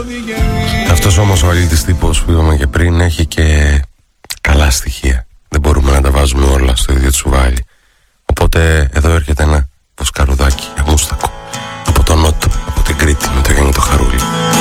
Αυτός όμως ο αλήτης τύπος που είπαμε και πριν έχει και καλά στοιχεία. Δεν μπορούμε να τα βάζουμε όλα στο ίδιο τσουβάλι. Οπότε εδώ έρχεται ένα